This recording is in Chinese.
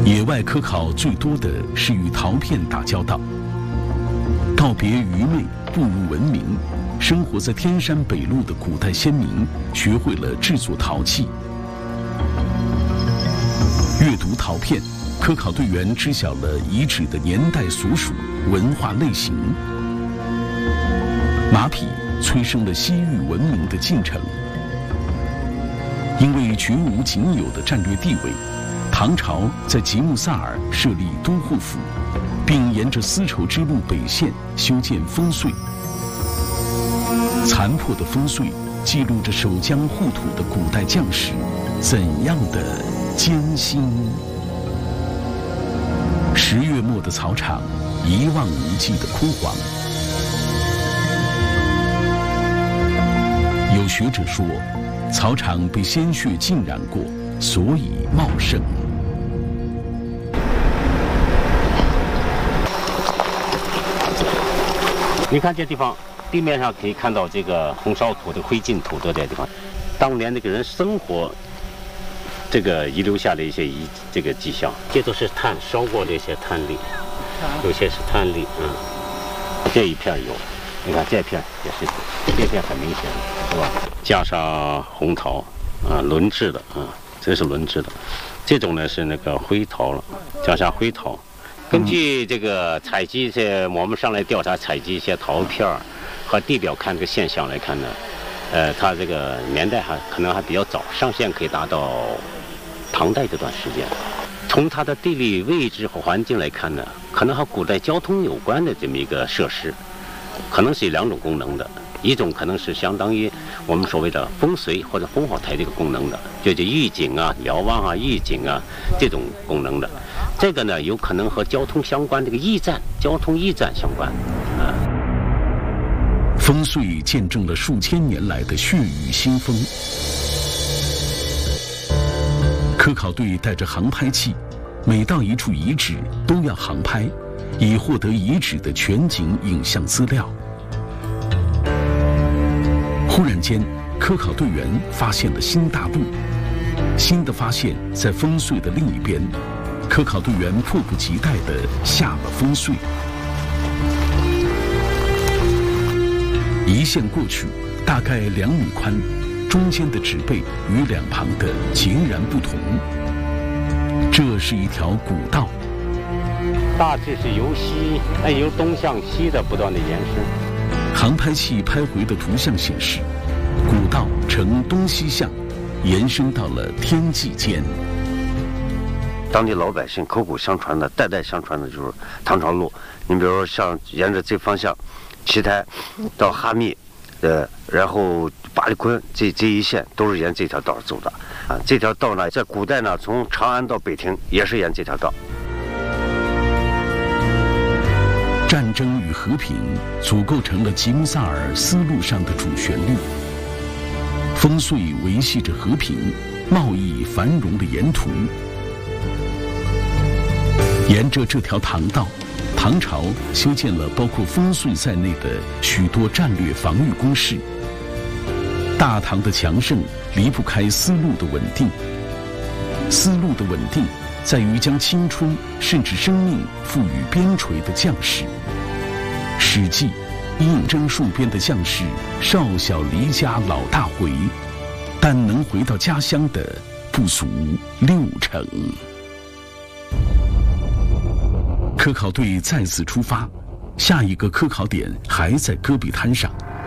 野外科考最多的是与陶片打交道，告别愚昧，步入文明。生活在天山北路的古代先民学会了制作陶器。阅读陶片，科考队员知晓了遗址的年代所属、文化类型。马匹催生了西域文明的进程。因为绝无仅有的战略地位，唐朝在吉木萨尔设立都护府，并沿着丝绸之路北线修建烽燧。残破的烽燧记录着守疆护土的古代将士怎样的艰辛。10月末的草场，一望无际的枯黄。有学者说，草场被鲜血浸染过，所以茂盛。 你看这地方，地面上可以看到这个红烧土的灰烬土的这地方，当年那个人生活，这个遗留下的一些这个迹象，这都是炭烧过的一些炭粒，有些是炭粒，这一片有，你看这片也是，这片很明显，是吧？加上红陶，轮制的，这是轮制的，这种呢是那个灰陶了，加上灰陶。根据这个采集一些，我们上来调查采集一些陶片和地表看这个现象来看呢，它这个年代可能还比较早，上限可以达到唐代这段时间。从它的地理位置和环境来看呢，可能和古代交通有关的这么一个设施，可能是有2种功能的。一种可能是相当于我们所谓的风随或者烽火台这个功能的，就是预警啊、瞭望啊、预警啊这种功能的。这个呢，有可能和交通相关，这个交通驿站相关。 烽燧见证了数千年来的血雨腥风。科考队带着航拍器，每到一处遗址都要航拍，以获得遗址的全景影像资料。忽然间，科考队员发现了新大陆。新的发现在烽燧的另一边，科考队员迫不及待地下了烽燧。一线过去，大概2米宽，中间的植被与两旁的截然不同。这是一条古道， 大致是由东向西的不断的延伸。 航拍器拍回的图像显示，古道呈东西向，延伸到了天际间。 当地老百姓口口相传的、代代相传的就是唐朝路。你比如说，像沿着这方向，奇台到哈密，然后巴里坤这一线都是沿这条道走的。这条道呢，在古代呢，从长安到北庭也是沿这条道。 战争与和平组构成了吉木萨尔丝路上的主旋律。烽燧维系着和平、贸易繁荣的沿途。沿着这条唐道，唐朝修建了包括烽燧在内的许多战略防御工事。大唐的强盛离不开丝路的稳定。丝路的稳定在于将青春甚至生命赋予边陲的将士。《史记》应征戍边的将士少小离家老大回，但能回到家乡的不足60%。科考队再次出发，下一个科考点还在戈壁滩上，